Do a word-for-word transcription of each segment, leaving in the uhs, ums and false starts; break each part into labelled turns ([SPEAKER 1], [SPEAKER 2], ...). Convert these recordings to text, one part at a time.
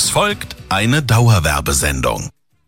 [SPEAKER 1] Es folgt eine Dauerwerbesendung.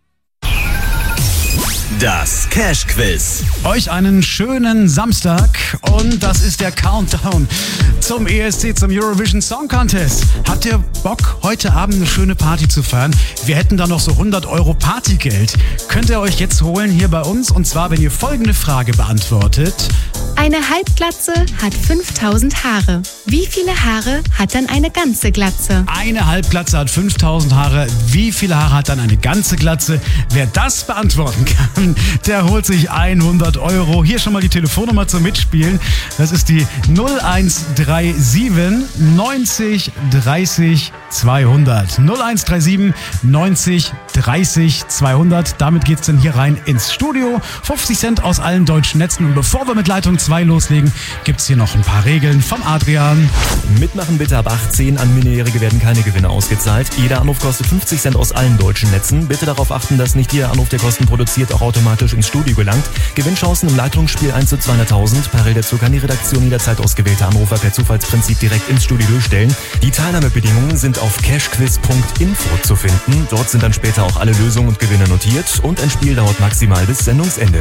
[SPEAKER 1] Das Cash Quiz.
[SPEAKER 2] Euch einen schönen Samstag und das ist der Countdown zum E S C, zum Eurovision Song Contest. Habt ihr Bock, heute Abend eine schöne Party zu feiern? Wir hätten da noch so hundert Euro Partygeld. Könnt ihr euch jetzt holen hier bei uns, und zwar, wenn ihr folgende Frage beantwortet.
[SPEAKER 3] Eine Halbglatze hat fünftausend Haare. Wie viele Haare hat dann eine ganze Glatze?
[SPEAKER 2] Eine Halbglatze hat fünftausend Haare. Wie viele Haare hat dann eine ganze Glatze? Wer das beantworten kann, der holt sich hundert Euro. Hier schon mal die Telefonnummer zum Mitspielen. Das ist die null eins drei sieben neunzig dreißig zweihundert. null eins drei sieben neunzig dreißig zweihundert. Damit geht's dann hier rein ins Studio. fünfzig Cent aus allen deutschen Netzen. Und bevor wir mit Leitung zwei loslegen, gibt's hier noch ein paar Regeln vom Adrian.
[SPEAKER 4] Mitmachen bitte ab achtzehn. An Minderjährige werden keine Gewinne ausgezahlt. Jeder Anruf kostet fünfzig Cent aus allen deutschen Netzen. Bitte darauf achten, dass nicht jeder Anruf, der Kosten produziert, auch automatisch ins Studio gelangt. Gewinnchancen im Leitungsspiel eins zu zweihunderttausend. Parallel dazu kann die Redaktion jederzeit ausgewählte Anrufer per Zufallsprinzip direkt ins Studio durchstellen. Die Teilnahmebedingungen sind auf cashquiz punkt info zu finden. Dort sind dann später auch alle Lösungen und Gewinne notiert. Und ein Spiel dauert maximal bis Sendungsende.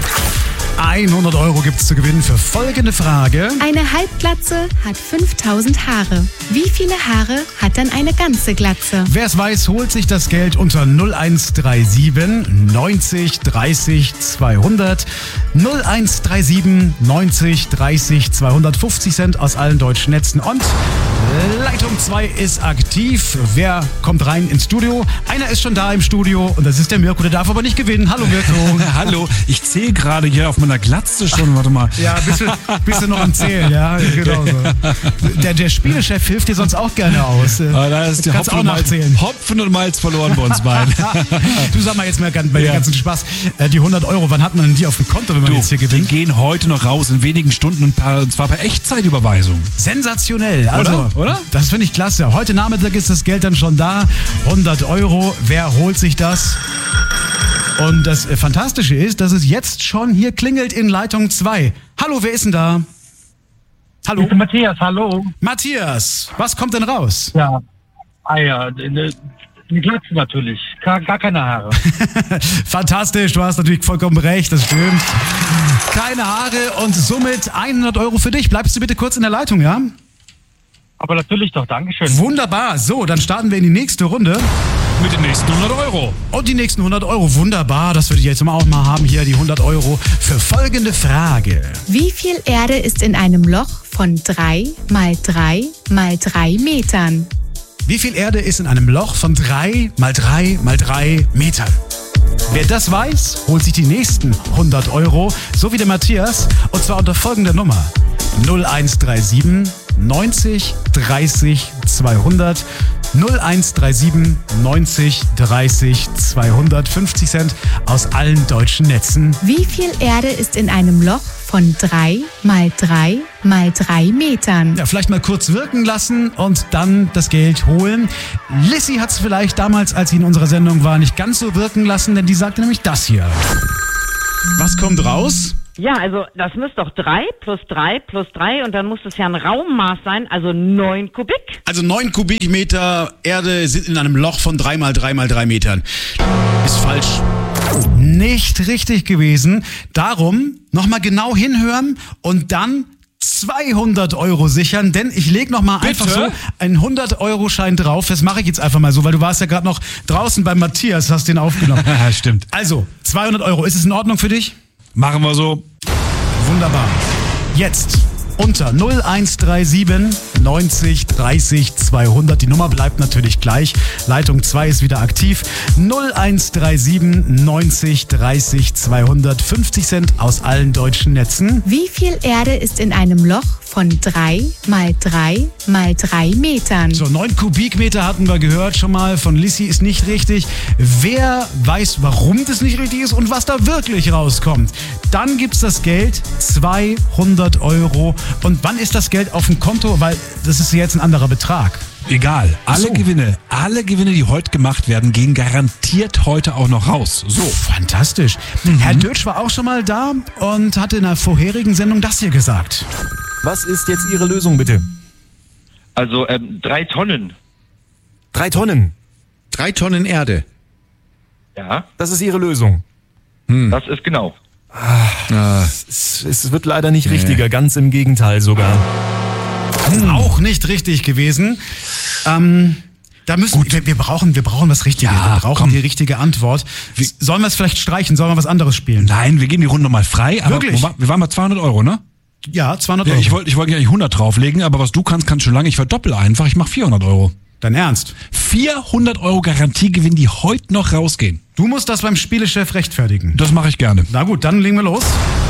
[SPEAKER 2] hundert Euro gibt's zu gewinnen für folgende Frage.
[SPEAKER 3] Eine Halbglatze hat fünftausend Haare. Wie viele Haare hat dann eine ganze Glatze?
[SPEAKER 2] Wer es weiß, holt sich das Geld unter null eins drei sieben neunzig dreißig zweihundert. null eins drei sieben neunzig dreißig zweihundert. fünfzig Cent aus allen deutschen Netzen. Und Leitung zwei ist aktiv. Wer kommt rein ins Studio? Einer ist schon da im Studio und das ist der Mirko. Der darf aber nicht gewinnen. Hallo Mirko.
[SPEAKER 5] Hallo, ich zähle gerade hier auf meiner Glatze schon. Warte mal.
[SPEAKER 2] Ja, bist du, bist du noch am Zählen, ja, genau so. Der, der Spielechef hilft dir sonst auch gerne aus.
[SPEAKER 5] Ah, da ist die
[SPEAKER 2] Kannst
[SPEAKER 5] Hopfen,
[SPEAKER 2] auch
[SPEAKER 5] und Malz,
[SPEAKER 2] nachzählen.
[SPEAKER 5] Hopfen und Malz verloren bei uns beiden.
[SPEAKER 2] Du sag mal jetzt mal bei
[SPEAKER 5] Ja.
[SPEAKER 2] dem ganzen Spaß, äh, die hundert Euro, wann hat man denn die auf dem Konto, wenn man
[SPEAKER 5] Du,
[SPEAKER 2] jetzt hier
[SPEAKER 5] die
[SPEAKER 2] gewinnt?
[SPEAKER 5] gehen heute noch raus in wenigen Stunden und, paar, und zwar per Echtzeitüberweisung.
[SPEAKER 2] Sensationell, also,
[SPEAKER 5] Oder? Oder?
[SPEAKER 2] Das finde ich klasse. Heute Nachmittag ist das Geld dann schon da, hundert Euro, wer holt sich das? Und das äh, Fantastische ist, dass es jetzt schon hier klingelt in Leitung zwei. Hallo, wer ist denn da? Hallo?
[SPEAKER 6] Ich bin Matthias, hallo.
[SPEAKER 2] Matthias, was kommt denn raus?
[SPEAKER 6] Ja, ah ja, eine, eine Glatze natürlich, gar, gar keine Haare.
[SPEAKER 2] Fantastisch, du hast natürlich vollkommen recht, das stimmt. Keine Haare und somit hundert Euro für dich. Bleibst du bitte kurz in der Leitung, ja?
[SPEAKER 6] Aber natürlich doch, Dankeschön.
[SPEAKER 2] Wunderbar, so, dann starten wir in die nächste Runde.
[SPEAKER 5] Mit den nächsten hundert Euro.
[SPEAKER 2] Und die nächsten hundert Euro, wunderbar, das würde ich jetzt auch mal haben, hier die hundert Euro für folgende Frage.
[SPEAKER 3] Wie viel Erde ist in einem Loch von drei mal drei mal drei Metern?
[SPEAKER 2] Wie viel Erde ist in einem Loch von drei mal drei mal drei Metern? Wer das weiß, holt sich die nächsten hundert Euro, so wie der Matthias, und zwar unter folgender Nummer. null eins drei sieben neunzig dreißig zweihundert. null eins drei sieben neunzig dreißig zweihundert. fünfzig Cent aus allen deutschen Netzen.
[SPEAKER 3] Wie viel Erde ist in einem Loch von drei mal drei mal drei Metern?
[SPEAKER 2] Ja, vielleicht mal kurz wirken lassen und dann das Geld holen. Lissy hat es vielleicht damals, als sie in unserer Sendung war, nicht ganz so wirken lassen, denn die sagte nämlich das hier. Was kommt raus?
[SPEAKER 7] Ja, also das müsste doch drei plus drei plus drei und dann muss es ja ein Raummaß sein, also neun Kubik.
[SPEAKER 2] Also neun Kubikmeter Erde sind in einem Loch von drei mal drei mal drei Metern. Ist falsch. Nicht richtig gewesen. Darum nochmal genau hinhören und dann zweihundert Euro sichern, denn ich lege nochmal einfach so einen hundert-Euro-Schein drauf. Das mache ich jetzt einfach mal so, weil du warst ja gerade noch draußen bei Matthias, hast den aufgenommen.
[SPEAKER 5] Stimmt.
[SPEAKER 2] Also, zweihundert Euro. Ist es in Ordnung für dich?
[SPEAKER 5] Machen wir so.
[SPEAKER 2] Wunderbar. Jetzt unter null eins drei sieben neunzig dreißig zweihundert. Die Nummer bleibt natürlich gleich. Leitung zwei ist wieder aktiv. null eins drei sieben neunzig dreißig zweihundert. fünfzig Cent aus allen deutschen Netzen.
[SPEAKER 3] Wie viel Erde ist in einem Loch von drei mal drei mal drei Metern?
[SPEAKER 2] So, neun Kubikmeter hatten wir gehört schon mal. Von Lissy ist nicht richtig. Wer weiß, warum das nicht richtig ist und was da wirklich rauskommt? Dann gibt's das Geld, zweihundert Euro. Und wann ist das Geld auf dem Konto? Weil das ist jetzt ein anderer Betrag.
[SPEAKER 5] Egal, alle
[SPEAKER 2] so.
[SPEAKER 5] Gewinne, alle Gewinne, die heute gemacht werden, gehen garantiert heute auch noch raus. So.
[SPEAKER 2] Fantastisch. Mhm. Herr Dötsch war auch schon mal da und hatte in der vorherigen Sendung das hier gesagt.
[SPEAKER 4] Was ist jetzt Ihre Lösung, bitte?
[SPEAKER 6] Also ähm, drei Tonnen.
[SPEAKER 4] Drei Tonnen.
[SPEAKER 8] Drei Tonnen Erde.
[SPEAKER 6] Ja,
[SPEAKER 4] Das ist Ihre Lösung.
[SPEAKER 6] das ist genau.
[SPEAKER 8] Ah,
[SPEAKER 4] Es, es wird leider nicht richtiger, ganz im Gegenteil sogar.
[SPEAKER 2] Ist auch nicht richtig gewesen. Ähm, da müssen wir, wir brauchen, wir brauchen was Richtiges.
[SPEAKER 5] Ja,
[SPEAKER 2] wir brauchen
[SPEAKER 5] komm.
[SPEAKER 2] die richtige Antwort. Sollen wir es vielleicht streichen? Sollen wir was anderes spielen?
[SPEAKER 5] Nein, wir geben die Runde nochmal frei. Aber
[SPEAKER 2] Wirklich?
[SPEAKER 5] wo war- wir waren bei zweihundert Euro, ne?
[SPEAKER 2] Ja, zweihundert
[SPEAKER 5] Ja,
[SPEAKER 2] Euro.
[SPEAKER 5] ich wollte ich wollte eigentlich hundert drauflegen, aber was du kannst, kannst schon lange. Ich verdoppel einfach. Ich mache vierhundert Euro.
[SPEAKER 2] Dein Ernst?
[SPEAKER 5] vierhundert Euro Garantiegewinn, die heute noch rausgehen.
[SPEAKER 2] Du musst das beim Spielechef rechtfertigen.
[SPEAKER 5] Das mache ich gerne.
[SPEAKER 2] Na gut, dann legen wir los.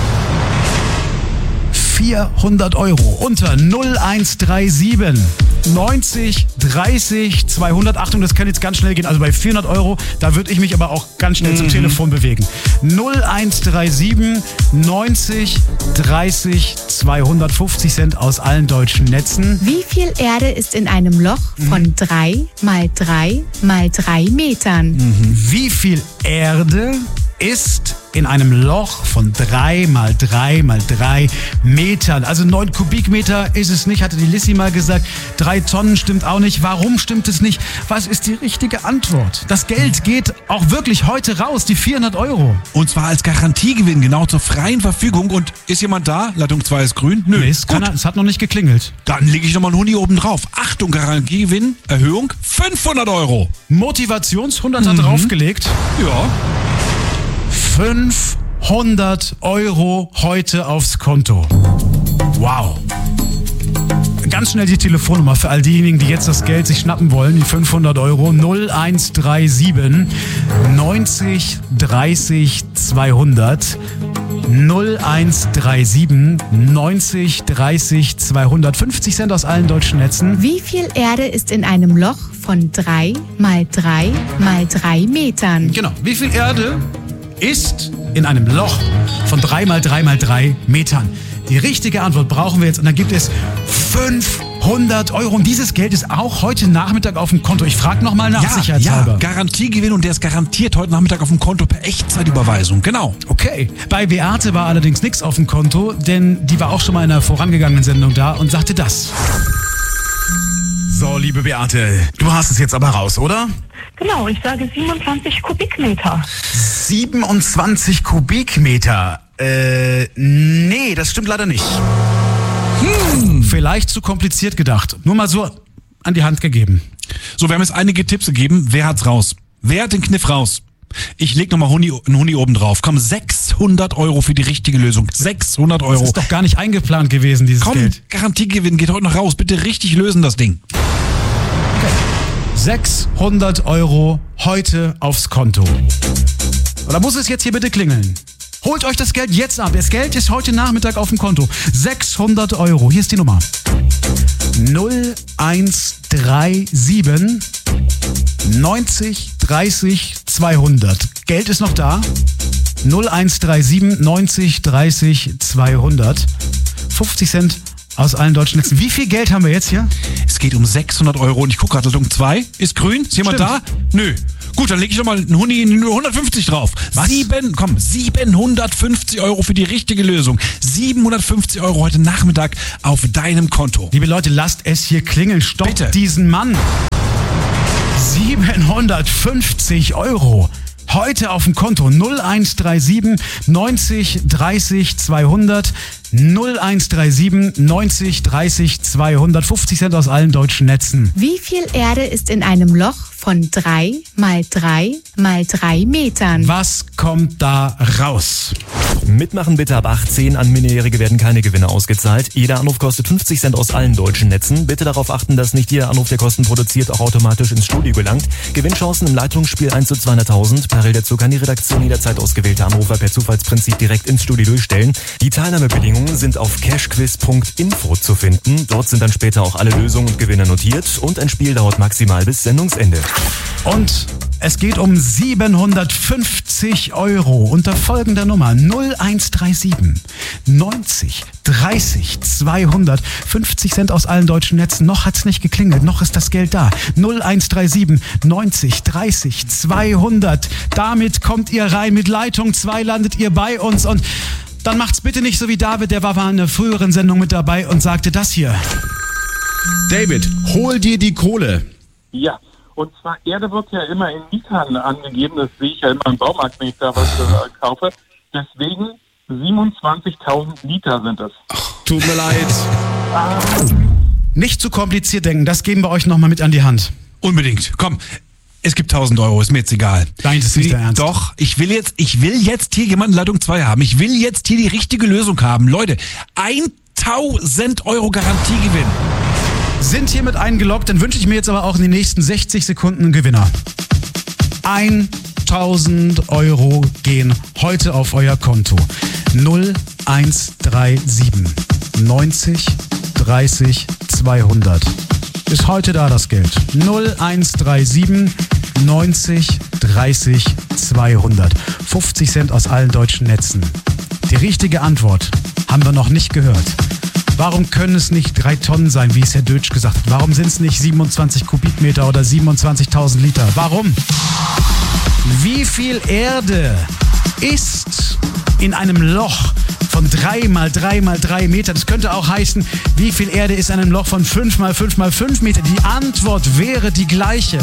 [SPEAKER 2] vierhundert Euro unter null eins drei sieben neunzig dreißig zweihundert. Achtung, das kann jetzt ganz schnell gehen. Also bei vierhundert Euro, da würde ich mich aber auch ganz schnell zum Telefon bewegen. null eins drei sieben neunzig dreißig zweihundertfünfzig Cent aus allen deutschen Netzen.
[SPEAKER 3] Wie viel Erde ist in einem Loch von drei mal drei mal drei Metern?
[SPEAKER 2] Wie viel Erde ist in einem Loch von drei mal drei mal drei Metern? Also neun Kubikmeter ist es nicht, hatte die Lissi mal gesagt. Drei Tonnen stimmt auch nicht. Warum stimmt es nicht? Was ist die richtige Antwort? Das Geld geht auch wirklich heute raus, die vierhundert Euro.
[SPEAKER 5] Und zwar als Garantiegewinn, genau zur freien Verfügung. Und ist jemand da? Leitung zwei ist grün? Nö.
[SPEAKER 2] Nee, es, kann,
[SPEAKER 5] Gut,
[SPEAKER 2] es hat noch nicht geklingelt.
[SPEAKER 5] dann lege ich nochmal einen Huni oben drauf. Achtung, Garantiegewinn, Erhöhung, fünfhundert Euro.
[SPEAKER 2] Motivationshunderter draufgelegt.
[SPEAKER 5] Ja.
[SPEAKER 2] fünfhundert Euro heute aufs Konto. Wow. Ganz schnell die Telefonnummer für all diejenigen, die jetzt das Geld sich schnappen wollen. Die fünfhundert Euro. null eins drei sieben neunzig dreißig zweihundert. null eins drei sieben neunzig dreißig zweihundert. fünfzig Cent aus allen deutschen Netzen.
[SPEAKER 3] Wie viel Erde ist in einem Loch von drei mal drei mal drei Metern?
[SPEAKER 2] Genau. Wie viel Erde ist in einem Loch von drei mal drei mal drei Metern? Die richtige Antwort brauchen wir jetzt und dann gibt es fünfhundert Euro. Und dieses Geld ist auch heute Nachmittag auf dem Konto. Ich frage nochmal nach,
[SPEAKER 5] Ja,
[SPEAKER 2] sicherheitshalber.
[SPEAKER 5] ja, Garantiegewinn und der ist garantiert heute Nachmittag auf dem Konto per Echtzeitüberweisung. Genau.
[SPEAKER 2] Okay. Bei Beate war allerdings nichts auf dem Konto, denn die war auch schon mal in einer vorangegangenen Sendung da und sagte das. So, liebe Beate, du hast es jetzt aber raus, oder?
[SPEAKER 9] Genau, ich sage siebenundzwanzig Kubikmeter.
[SPEAKER 2] siebenundzwanzig Kubikmeter. Äh, nee, das stimmt leider nicht. Hm. Vielleicht zu kompliziert gedacht. Nur mal so an die Hand gegeben.
[SPEAKER 5] So, wir haben jetzt einige Tipps gegeben. Wer hat's raus? Wer hat den Kniff raus? Ich leg nochmal Huni, einen Huni oben drauf. Komm, sechshundert Euro für die richtige Lösung. sechshundert Euro.
[SPEAKER 2] Das ist doch gar nicht eingeplant gewesen, dieses
[SPEAKER 5] Komm,
[SPEAKER 2] Geld.
[SPEAKER 5] Garantiegewinn geht heute noch raus. Bitte richtig lösen das Ding.
[SPEAKER 2] sechshundert Euro heute aufs Konto. Oder muss es jetzt hier bitte klingeln? Holt euch das Geld jetzt ab. Das Geld ist heute Nachmittag auf dem Konto. sechshundert Euro. Hier ist die Nummer. null eins drei sieben neunzig dreißig zweihundert. Geld ist noch da. null eins drei sieben neunzig dreißig zweihundert. fünfzig Cent aus allen deutschen Netzen. Wie viel Geld haben wir jetzt hier?
[SPEAKER 5] Es geht um sechshundert Euro und ich gucke gerade, Leitung zwei ist grün. Ist jemand
[SPEAKER 2] Stimmt.
[SPEAKER 5] da? Nö. Gut, dann lege ich nochmal einen Huni in hundertfünfzig drauf.
[SPEAKER 2] Was?
[SPEAKER 5] Sieben, komm, siebenhundertfünfzig Euro für die richtige Lösung. siebenhundertfünfzig Euro heute Nachmittag auf deinem Konto.
[SPEAKER 2] Liebe Leute, lasst es hier klingeln. Stoppt
[SPEAKER 5] Bitte.
[SPEAKER 2] diesen Mann. siebenhundertfünfzig Euro. Heute auf dem Konto null eins drei sieben neunzig dreißig zweihundert. null eins drei sieben neunzig dreißig zweihundert. fünfzig Cent aus allen deutschen Netzen.
[SPEAKER 3] Wie viel Erde ist in einem Loch von drei mal drei mal drei Metern?
[SPEAKER 2] Was kommt da raus?
[SPEAKER 4] Mitmachen bitte ab achtzehn. An Minderjährige werden keine Gewinne ausgezahlt. Jeder Anruf kostet fünfzig Cent aus allen deutschen Netzen. Bitte darauf achten, dass nicht jeder Anruf, der Kosten produziert, auch automatisch ins Studio gelangt. Gewinnchancen im Leitungsspiel eins zu zweihunderttausend. Parallel dazu kann die Redaktion jederzeit ausgewählte Anrufer per Zufallsprinzip direkt ins Studio durchstellen. Die Teilnahmebedingungen sind auf cashquiz punkt info zu finden. Dort sind dann später auch alle Lösungen und Gewinne notiert. Und ein Spiel dauert maximal bis Sendungsende.
[SPEAKER 2] Und es geht um siebenhundertfünfzig Euro unter folgender Nummer null eins drei sieben neunzig dreißig zweihundert. fünfzig Cent aus allen deutschen Netzen. Noch hat's nicht geklingelt, noch ist das Geld da. null eins drei sieben neunzig dreißig zweihundert. Damit kommt ihr rein. Mit Leitung zwei landet ihr bei uns und dann macht's bitte nicht so wie David, der war in einer früheren Sendung mit dabei und sagte das hier.
[SPEAKER 8] David, hol dir die Kohle.
[SPEAKER 6] Ja, Und zwar, Erde wird ja immer in Litern angegeben. Das sehe ich ja immer im Baumarkt, wenn ich da was äh, kaufe. Deswegen siebenundzwanzigtausend Liter sind es.
[SPEAKER 8] Tut mir leid.
[SPEAKER 2] Nicht zu kompliziert denken, das geben wir euch nochmal mit an die Hand.
[SPEAKER 5] Unbedingt. Komm, es gibt tausend Euro, ist mir jetzt egal.
[SPEAKER 2] Nein, das ist nicht der Ernst.
[SPEAKER 5] Doch, ich will jetzt, ich will jetzt hier jemanden Leitung zwei haben. Ich will jetzt hier die richtige Lösung haben. Leute, tausend Euro Garantiegewinn.
[SPEAKER 2] Sind hiermit eingeloggt, dann wünsche ich mir jetzt aber auch in den nächsten sechzig Sekunden einen Gewinner. tausend Euro gehen heute auf euer Konto. null eins drei sieben neunzig dreißig zweihundert. Ist heute da das Geld. null eins drei sieben neunzig dreißig zweihundert. fünfzig Cent aus allen deutschen Netzen. Die richtige Antwort haben wir noch nicht gehört. Warum können es nicht drei Tonnen sein, wie es Herr Dötsch gesagt hat? Warum sind es nicht siebenundzwanzig Kubikmeter oder siebenundzwanzigtausend Liter? Warum? Wie viel Erde ist in einem Loch von drei mal drei mal drei Meter? Das könnte auch heißen, wie viel Erde ist in einem Loch von fünf mal fünf mal fünf Meter? Die Antwort wäre die gleiche.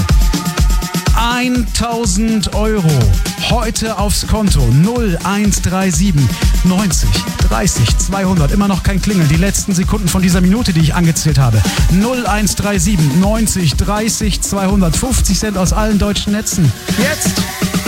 [SPEAKER 2] tausend Euro heute aufs Konto. null eins drei sieben neunzig dreißig zweihundert. Immer noch kein Klingeln. Die letzten Sekunden von dieser Minute, die ich angezählt habe. null eins drei sieben neunzig dreißig zweihundert. fünfzig Cent aus allen deutschen Netzen. Jetzt!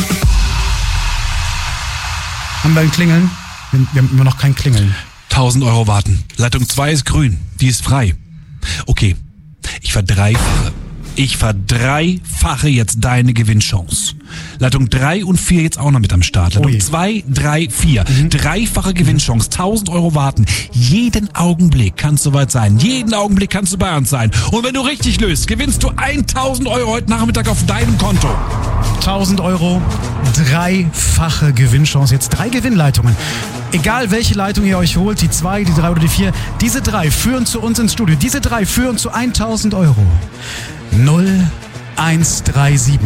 [SPEAKER 2] Haben wir ein Klingeln? Wir haben immer noch kein Klingeln.
[SPEAKER 5] tausend Euro warten. Leitung zwei ist grün. Die ist frei. Okay. Ich verdreifache. Ich verdreifache jetzt deine Gewinnchance. Leitung drei und vier jetzt auch noch mit am Start. Leitung zwei, drei, vier. Mhm. Dreifache Gewinnchance. tausend Euro warten. Jeden Augenblick kann es soweit sein. Jeden Augenblick kannst du bei uns sein. Und wenn du richtig löst, gewinnst du tausend Euro heute Nachmittag auf deinem Konto.
[SPEAKER 2] tausend Euro, dreifache Gewinnchance. Jetzt drei Gewinnleitungen. Egal welche Leitung ihr euch holt, die zwei, die drei oder die vier, diese drei führen zu uns ins Studio. Diese drei führen zu tausend Euro. null eins drei sieben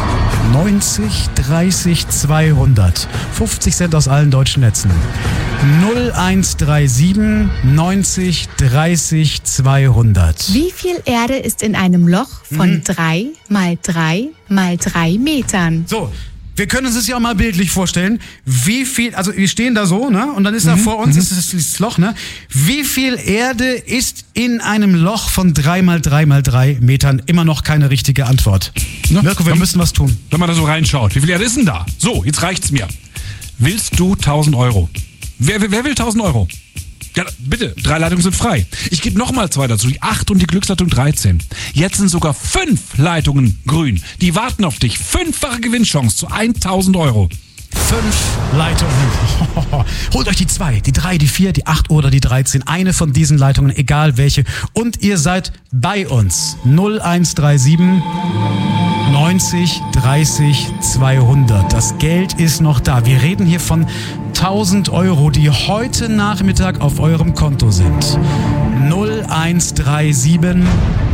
[SPEAKER 2] neunzig dreißig zweihundert. fünfzig Cent aus allen deutschen Netzen. null eins drei sieben neunzig dreißig zweihundert.
[SPEAKER 3] Wie viel Erde ist in einem Loch von mhm. drei mal drei mal drei Metern?
[SPEAKER 2] So. Wir können uns das ja auch mal bildlich vorstellen, wie viel, also wir stehen da so, ne, und dann ist da
[SPEAKER 5] Mhm.
[SPEAKER 2] vor uns,
[SPEAKER 5] Mhm.
[SPEAKER 2] ist das, das Loch, ne, wie viel Erde ist in einem Loch von drei mal drei mal drei Metern? Immer noch keine richtige Antwort.
[SPEAKER 5] Na,
[SPEAKER 2] Mirko, wir
[SPEAKER 5] dann-
[SPEAKER 2] müssen was tun.
[SPEAKER 5] Wenn man da so reinschaut, wie viel Erde ist denn da? So, jetzt reicht's mir. Willst du tausend Euro? Wer, wer, wer will tausend Euro? Ja, bitte, drei Leitungen sind frei. Ich gebe nochmal zwei dazu, die acht und die Glücksleitung dreizehn. Jetzt sind sogar fünf Leitungen grün. Die warten auf dich. Fünffache Gewinnchance zu tausend Euro.
[SPEAKER 2] Fünf Leitungen. Holt euch die zwei, die drei, die vier, die acht oder die dreizehn. Eine von diesen Leitungen, egal welche. Und ihr seid bei uns. null eins drei sieben neunzig dreißig zweihundert. Das Geld ist noch da. Wir reden hier von tausend Euro, die heute Nachmittag auf eurem Konto sind. null eins drei sieben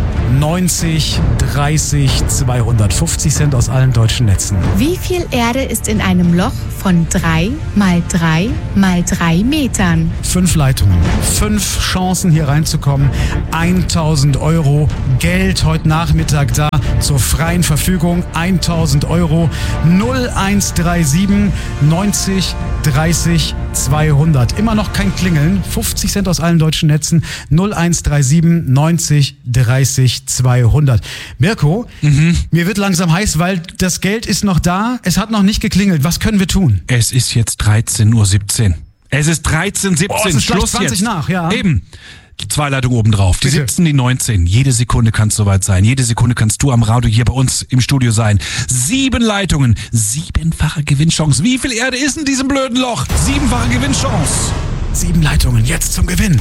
[SPEAKER 2] neunzig dreißig zweihundert. fünfzig Cent aus allen deutschen Netzen.
[SPEAKER 3] Wie viel Erde ist in einem Loch von drei mal drei mal drei Metern?
[SPEAKER 2] Fünf Leitungen, fünf Chancen hier reinzukommen. tausend Euro Geld heute Nachmittag da zur freien Verfügung. tausend Euro. null eins drei sieben neunzig dreißig zweihundert. Immer noch kein Klingeln. fünfzig Cent aus allen deutschen Netzen. null eins drei sieben neunzig dreißig zweihundert. Mirko,
[SPEAKER 5] Mhm.
[SPEAKER 2] mir wird langsam heiß, weil das Geld ist noch da. Es hat noch nicht geklingelt. Was können wir tun?
[SPEAKER 5] Es ist jetzt dreizehn Uhr siebzehn. Es ist dreizehn Uhr siebzehn.
[SPEAKER 2] Oh, es ist gleich
[SPEAKER 5] Schluss
[SPEAKER 2] zwanzig
[SPEAKER 5] jetzt.
[SPEAKER 2] nach, ja.
[SPEAKER 5] Eben. Die zwei Leitungen oben drauf. Die
[SPEAKER 2] Bitte.
[SPEAKER 5] siebzehn, die neunzehn. Jede Sekunde kann es soweit sein. Jede Sekunde kannst du am Radio hier bei uns im Studio sein. Sieben Leitungen. Siebenfache Gewinnchance. Wie viel Erde ist in diesem blöden Loch? Siebenfache Gewinnchance.
[SPEAKER 2] Sieben Leitungen, jetzt zum Gewinn.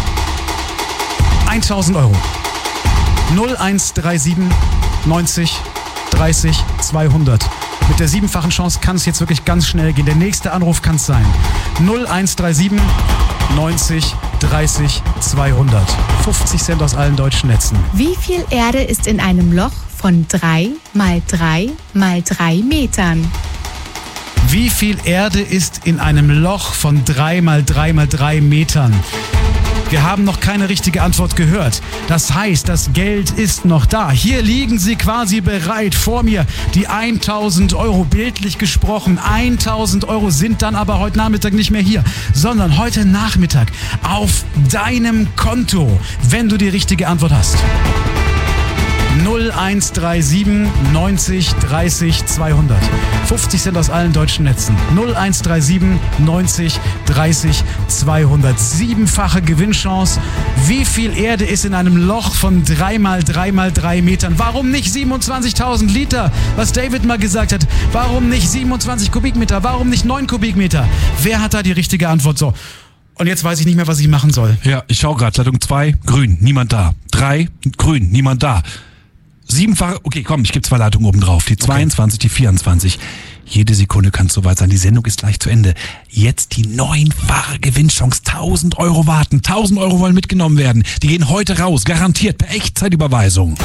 [SPEAKER 2] tausend Euro. null eins drei sieben neunzig dreißig zweihundert. Mit der siebenfachen Chance kann es jetzt wirklich ganz schnell gehen. Der nächste Anruf kann es sein. null eins drei sieben neunzig dreißig zweihundert. fünfzig Cent aus allen deutschen Netzen.
[SPEAKER 3] Wie viel Erde ist in einem Loch von drei mal drei mal drei Metern?
[SPEAKER 2] Wie viel Erde ist in einem Loch von drei mal drei mal drei Metern? Wir haben noch keine richtige Antwort gehört. Das heißt, das Geld ist noch da. Hier liegen sie quasi bereit vor mir. Die tausend Euro, bildlich gesprochen. tausend Euro sind dann aber heute Nachmittag nicht mehr hier, sondern heute Nachmittag auf deinem Konto, wenn du die richtige Antwort hast. null eins drei sieben neunzig dreißig zweihundert. fünfzig Cent aus allen deutschen Netzen. null eins drei sieben neunzig dreißig zweihundert. Siebenfache Gewinnchance. Wie viel Erde ist in einem Loch von drei mal drei mal drei Metern? Warum nicht siebenundzwanzigtausend Liter? Was David mal gesagt hat. Warum nicht siebenundzwanzig Kubikmeter? Warum nicht neun Kubikmeter? Wer hat da die richtige Antwort? So. Und jetzt weiß ich nicht mehr, was ich machen soll.
[SPEAKER 5] Ja, ich schau gerade. Leitung zwei, grün, niemand da. drei, grün, niemand da. Siebenfache, okay, komm, ich gebe zwei Leitungen oben drauf. Die zweiundzwanzig, okay. Die vierundzwanzig. Jede Sekunde kann es soweit sein. Die Sendung ist gleich zu Ende. Jetzt die neunfache Gewinnchance. tausend Euro warten. tausend Euro wollen mitgenommen werden. Die gehen heute raus. Garantiert per Echtzeitüberweisung.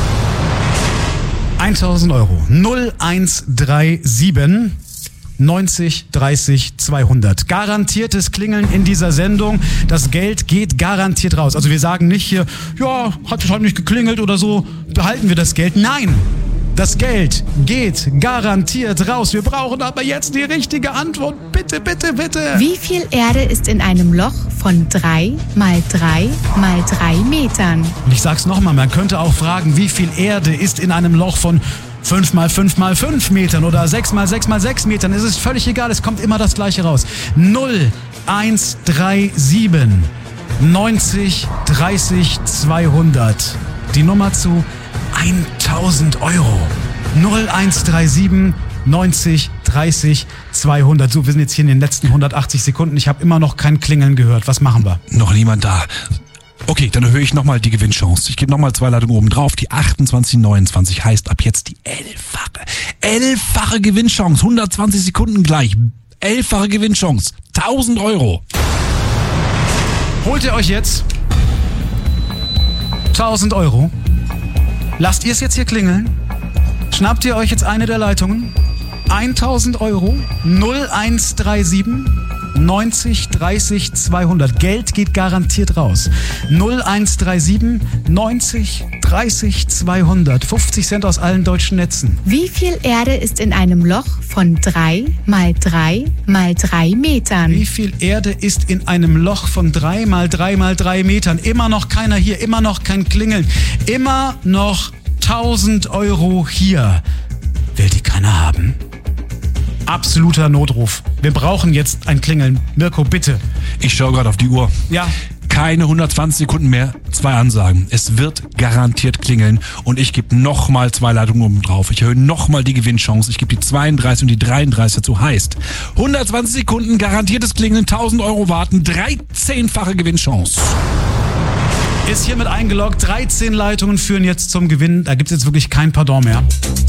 [SPEAKER 2] tausend Euro. null eins drei sieben neunzig dreißig zweihundert. Garantiertes Klingeln in dieser Sendung. Das Geld geht garantiert raus. Also wir sagen nicht hier, ja, hat es halt nicht geklingelt oder so, behalten wir das Geld. Nein, das Geld geht garantiert raus. Wir brauchen aber jetzt die richtige Antwort. Bitte, bitte, bitte.
[SPEAKER 3] Wie viel Erde ist in einem Loch von drei mal drei mal drei Metern?
[SPEAKER 2] Und ich sag's nochmal, man könnte auch fragen, wie viel Erde ist in einem Loch von fünf mal fünf mal fünf Metern oder sechs mal sechs mal sechs Metern. Es ist völlig egal, es kommt immer das Gleiche raus. null eins drei sieben neunzig dreißig zweihundert. Die Nummer zu tausend Euro. null eins drei sieben neunzig dreißig zweihundert. So, wir sind jetzt hier in den letzten hundertachtzig Sekunden. Ich habe immer noch kein Klingeln gehört. Was machen wir?
[SPEAKER 5] Noch niemand da. Okay, dann erhöhe ich nochmal die Gewinnchance. Ich gebe nochmal zwei Leitungen oben drauf. Die achtundzwanzig neunundzwanzig heißt ab jetzt die elffache. Elffache Gewinnchance. hundertzwanzig Sekunden gleich. Elffache Gewinnchance. tausend Euro.
[SPEAKER 2] Holt ihr euch jetzt tausend Euro? Lasst ihr es jetzt hier klingeln? Schnappt ihr euch jetzt eine der Leitungen? tausend Euro. null eins drei sieben neunzig dreißig zweihundert. Geld geht garantiert raus. null eins drei sieben neunzig dreißig zweihundert. fünfzig Cent aus allen deutschen Netzen.
[SPEAKER 3] Wie viel Erde ist in einem Loch von drei mal drei mal drei Metern?
[SPEAKER 2] Wie viel Erde ist in einem Loch von drei mal drei mal drei Metern? Immer noch keiner hier, immer noch kein Klingeln. Immer noch tausend Euro hier. Will die keiner haben? Absoluter Notruf. Wir brauchen jetzt ein Klingeln. Mirko, bitte.
[SPEAKER 5] Ich schaue gerade auf die Uhr.
[SPEAKER 2] Ja.
[SPEAKER 5] Keine hundertzwanzig Sekunden mehr. Zwei Ansagen. Es wird garantiert klingeln. Und ich gebe nochmal zwei Leitungen oben drauf. Ich erhöhe nochmal die Gewinnchance. Ich gebe die zweiunddreißig und die dreiunddreißig dazu. Heißt, hundertzwanzig Sekunden garantiertes Klingeln, tausend Euro warten, dreizehnfache Gewinnchance.
[SPEAKER 2] Ist hiermit eingeloggt. dreizehn Leitungen führen jetzt zum Gewinn. Da gibt es jetzt wirklich kein Pardon mehr.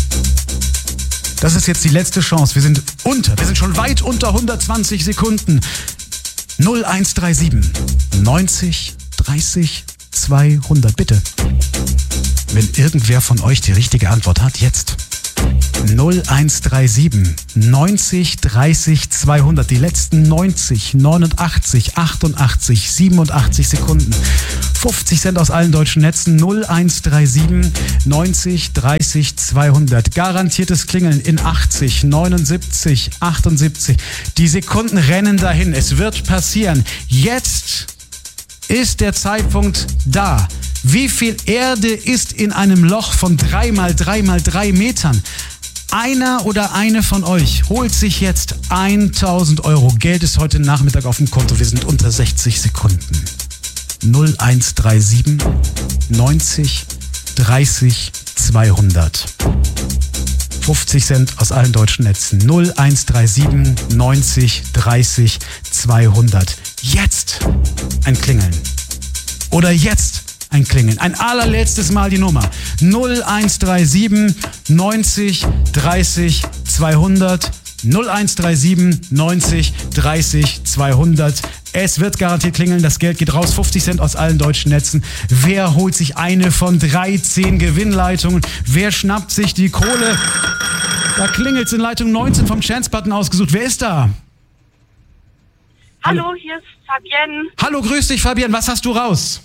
[SPEAKER 2] Das ist jetzt die letzte Chance. Wir sind unter, wir sind schon weit unter hundertzwanzig Sekunden. null eins drei sieben neunzig dreißig zweihundert. Bitte. Wenn irgendwer von euch die richtige Antwort hat, jetzt. null eins drei sieben neunzig dreißig zweihundert. Die letzten neunzig, neunundachtzig, achtundachtzig, siebenundachtzig Sekunden. fünfzig Cent aus allen deutschen Netzen. null eins drei sieben neunzig dreißig zweihundert. Garantiertes Klingeln in achtzig, neunundsiebzig, achtundsiebzig. Die Sekunden rennen dahin. Es wird passieren. Jetzt ist der Zeitpunkt da. Wie viel Erde ist in einem Loch von drei mal drei mal drei Metern? Einer oder eine von euch holt sich jetzt tausend Euro. Geld ist heute Nachmittag auf dem Konto. Wir sind unter sechzig Sekunden. null eins drei sieben neunzig dreißig zweihundert. fünfzig Cent aus allen deutschen Netzen. null eins drei sieben neunzig dreißig zweihundert. Jetzt ein Klingeln. Oder jetzt ein Klingeln. Ein allerletztes Mal die Nummer. null eins drei sieben neunzig dreißig zweihundert. null eins drei sieben neunzig dreißig zweihundert. Es wird garantiert klingeln, das Geld geht raus, fünfzig Cent aus allen deutschen Netzen. Wer holt sich eine von dreizehn Gewinnleitungen? Wer schnappt sich die Kohle? Da klingelt es in Leitung neunzehn vom Chance-Button ausgesucht. Wer ist da?
[SPEAKER 9] Hallo, hier ist
[SPEAKER 10] Fabienne.
[SPEAKER 2] Hallo, grüß dich, Fabienne. Was hast du raus?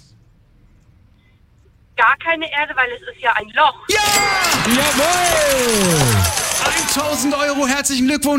[SPEAKER 10] Gar keine Erde, weil es ist ja ein Loch.
[SPEAKER 2] Ja!
[SPEAKER 5] Jawohl!
[SPEAKER 2] tausend Euro, herzlichen Glückwunsch.